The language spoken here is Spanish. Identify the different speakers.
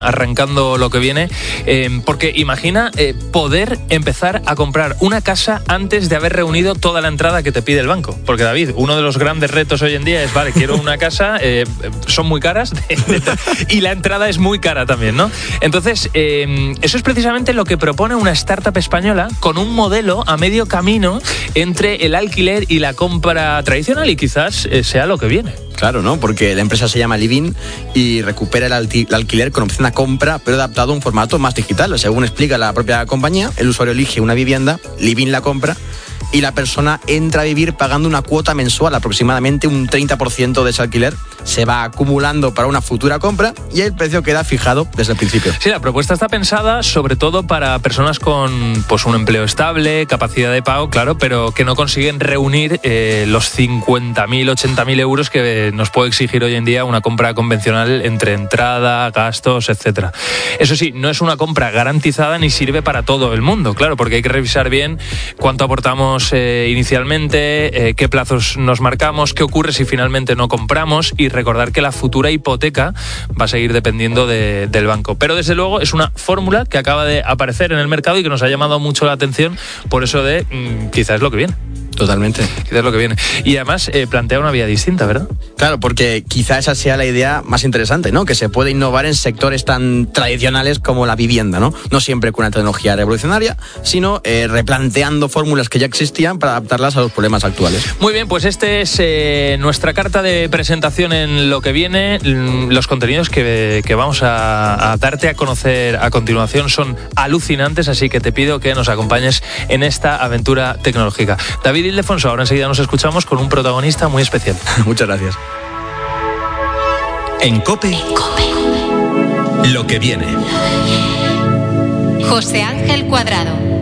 Speaker 1: arrancando lo que viene, porque imagina poder empezar a comprar una casa antes de haber reunido toda la entrada que te pide el banco. Porque, David, uno de los grandes retos hoy en día es, vale, quiero una casa, son muy caras y la entrada es muy cara también, ¿no? Entonces, eso es precisamente lo que propone una startup española con un modelo a medio camino entre el alquiler y la compra tradicional, y quizás sea lo que viene.
Speaker 2: Claro, ¿no? Porque la empresa se llama Livin y recupera el alquiler con opción a compra, pero adaptado a un formato más digital. Según explica la propia compañía, el usuario elige una vivienda, Livin la compra y la persona entra a vivir pagando una cuota mensual, aproximadamente un 30% de ese alquiler se va acumulando para una futura compra y el precio queda fijado desde el principio.
Speaker 1: Sí, la propuesta está pensada sobre todo para personas con pues un empleo estable, capacidad de pago, claro, pero que no consiguen reunir los 50.000, 80.000 euros que nos puede exigir hoy en día una compra convencional entre entrada, gastos, etcétera. Eso sí, no es una compra garantizada ni sirve para todo el mundo, claro, porque hay que revisar bien cuánto aportamos inicialmente, qué plazos nos marcamos, qué ocurre si finalmente no compramos, y recordar que la futura hipoteca va a seguir dependiendo del banco. Pero desde luego es una fórmula que acaba de aparecer en el mercado y que nos ha llamado mucho la atención por eso de quizás es lo que viene.
Speaker 2: Totalmente.
Speaker 1: Quizás lo que viene. Y además plantea una vía distinta, ¿verdad?
Speaker 2: Claro, porque quizá esa sea la idea más interesante, ¿no? Que se puede innovar en sectores tan tradicionales como la vivienda, ¿no? No siempre con una tecnología revolucionaria, sino replanteando fórmulas que ya existían para adaptarlas a los problemas actuales.
Speaker 1: Muy bien, pues este es nuestra carta de presentación en lo que viene. Los contenidos que vamos a darte a conocer a continuación son alucinantes, así que te pido que nos acompañes en esta aventura tecnológica. David Ildefonso, ahora enseguida nos escuchamos con un protagonista muy especial.
Speaker 2: Muchas gracias.
Speaker 3: En COPE, lo que viene.
Speaker 4: José Ángel Cuadrado.